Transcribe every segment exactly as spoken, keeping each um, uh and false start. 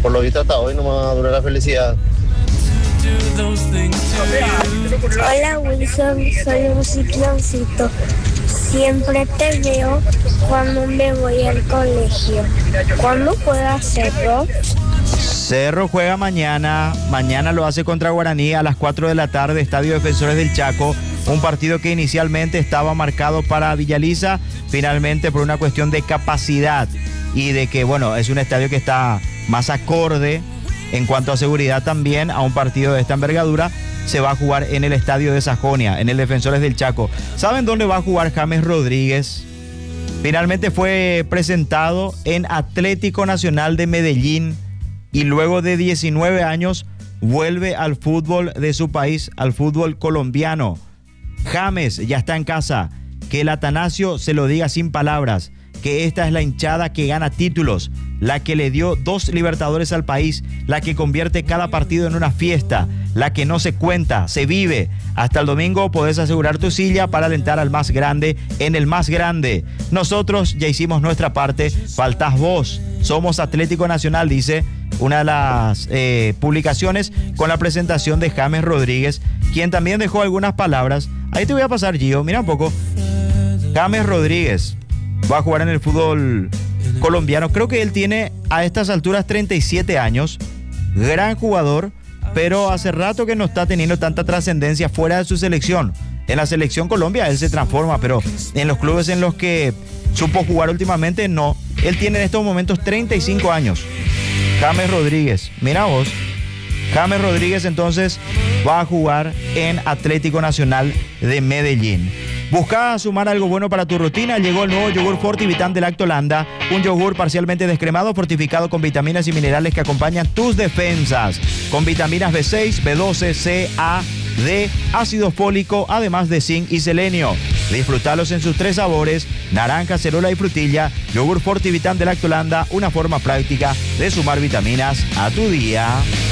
por lo visto hasta hoy no me va a durar la felicidad. Hola Wilson, soy un cicloncito. Siempre te veo cuando me voy al colegio. ¿Cuándo puedo hacerlo? Cerro juega mañana, mañana lo hace contra Guaraní a las cuatro de la tarde, Estadio Defensores del Chaco, un partido que inicialmente estaba marcado para Villaliza, finalmente por una cuestión de capacidad y de que, bueno, es un estadio que está más acorde en cuanto a seguridad también a un partido de esta envergadura, se va a jugar en el Estadio de Sajonia, en el Defensores del Chaco. ¿Saben dónde va a jugar James Rodríguez? Finalmente fue presentado en Atlético Nacional de Medellín y luego de diecinueve años vuelve al fútbol de su país, al fútbol colombiano. James ya está en casa. Que el Atanasio se lo diga sin palabras, que esta es la hinchada que gana títulos, la que le dio dos Libertadores al país, la que convierte cada partido en una fiesta, la que no se cuenta, se vive. Hasta el domingo podés asegurar tu silla para alentar al más grande en el más grande. Nosotros ya hicimos nuestra parte, faltás vos. Somos Atlético Nacional, dice una de las eh, publicaciones con la presentación de James Rodríguez, quien también dejó algunas palabras. Ahí te voy a pasar, Gio, mira un poco. James Rodríguez va a jugar en el fútbol colombiano. Creo que él tiene a estas alturas treinta y siete años. Gran jugador, pero hace rato que no está teniendo tanta trascendencia fuera de su selección. En la selección Colombia él se transforma, pero en los clubes en los que supo jugar últimamente no. Él tiene en estos momentos treinta y cinco años. James Rodríguez, mira vos. James Rodríguez entonces va a jugar en Atlético Nacional de Medellín. Busca sumar algo bueno para tu rutina. Llegó el nuevo yogur Fortivitam de Lactolanda, un yogur parcialmente descremado, fortificado con vitaminas y minerales que acompañan tus defensas, con vitaminas B seis, B doce, C, A, D, ácido fólico, además de zinc y selenio. Disfrutalos en sus tres sabores: naranja, cerola y frutilla. Yogur Fortivitam de Lactolanda, una forma práctica de sumar vitaminas a tu día.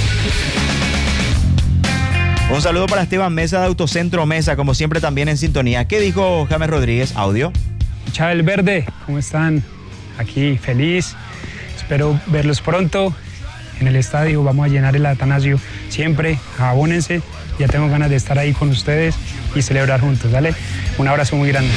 Un saludo para Esteban Mesa de Autocentro Mesa, como siempre también en sintonía. ¿Qué dijo James Rodríguez? Audio. Chávez Verde, ¿cómo están? Aquí feliz, espero verlos pronto en el estadio. Vamos a llenar el Atanasio siempre, abónense, ya tengo ganas de estar ahí con ustedes y celebrar juntos, ¿vale? Un abrazo muy grande.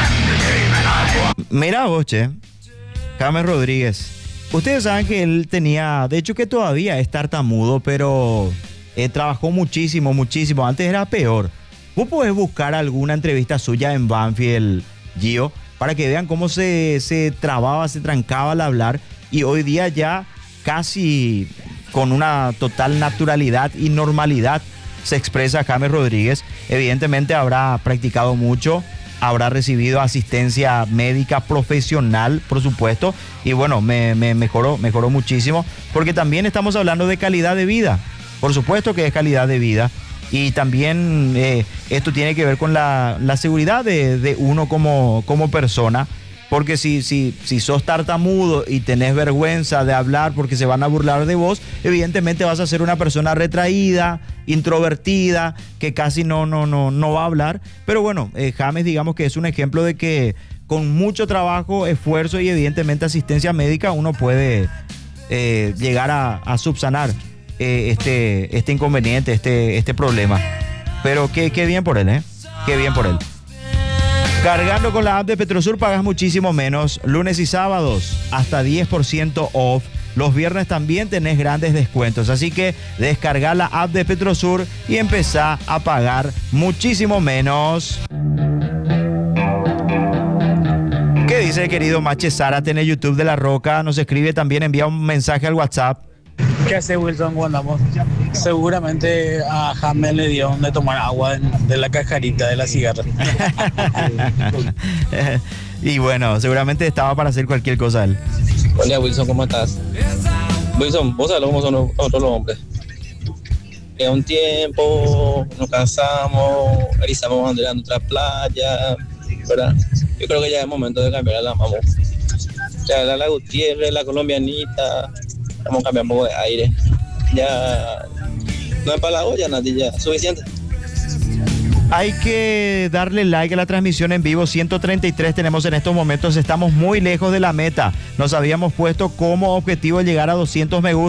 Mira vos, che, James Rodríguez. Ustedes saben que él tenía, de hecho que todavía es tartamudo, pero... Eh, trabajó muchísimo, muchísimo. Antes era peor. Vos podés buscar alguna entrevista suya en Banfield, Gio, para que vean cómo se, se trababa, se trancaba al hablar. Y hoy día ya casi con una total naturalidad y normalidad se expresa James Rodríguez. Evidentemente habrá practicado mucho, habrá recibido asistencia médica profesional, por supuesto. Y bueno, me, me mejoró, mejoró muchísimo, porque también estamos hablando de calidad de vida. Por supuesto que es calidad de vida y también eh, esto tiene que ver con la, la seguridad de, de uno como, como persona, porque si, si, si sos tartamudo y tenés vergüenza de hablar porque se van a burlar de vos, evidentemente vas a ser una persona retraída, introvertida, que casi no, no, no, no va a hablar. Pero bueno, eh, James digamos que es un ejemplo de que con mucho trabajo, esfuerzo y evidentemente asistencia médica uno puede eh, llegar a, a subsanar Eh, este, este inconveniente, este, este problema. Pero qué, qué bien por él, ¿eh? Qué bien por él. Cargando con la app de Petrosur pagas muchísimo menos. Lunes y sábados hasta diez por ciento off. Los viernes también tenés grandes descuentos. Así que descarga la app de Petrosur y empezá a pagar muchísimo menos. ¿Qué dice el querido Mache Zárate en el YouTube de La Roca? Nos escribe también, envía un mensaje al WhatsApp. ¿Qué hace Wilson cuando andamos? Seguramente a James le dio de tomar agua de, de la cajarita de la cigarra. Y bueno, seguramente estaba para hacer cualquier cosa él. Hola Wilson, ¿cómo estás? Wilson, vos sabés cómo son nosotros los hombres. Queda un tiempo, nos cansamos, erizamos bandera en otra playa, ¿verdad? Yo creo que ya es momento de cambiar a la mamá. Ya la, la Gutiérrez, la colombianita, vamos a cambiar un poco de aire. Ya no es para la olla, Nati, ya suficiente. Hay que darle like a la transmisión en vivo. ciento treinta y tres tenemos en estos momentos. Estamos muy lejos de la meta. Nos habíamos puesto como objetivo llegar a doscientos me gusta.